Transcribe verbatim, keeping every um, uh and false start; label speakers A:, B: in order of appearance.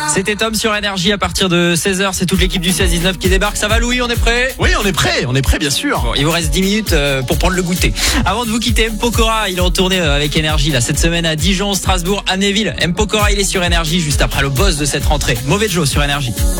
A: C'était Tom sur Énergie à partir de seize heures. C'est toute l'équipe du seize dix-neuf qui débarque. Ça va Louis, on est prêt?
B: Oui, on est prêt, on est prêt bien sûr.
A: Bon, il vous reste dix minutes pour prendre le goûter. Avant de vous quitter, M. Pokora, il est en tournée avec Énergie là cette semaine à Dijon, Strasbourg, Amnéville. M. Pokora, il est sur Énergie juste après le boss de cette rentrée. Mauvais Joe sur Énergie.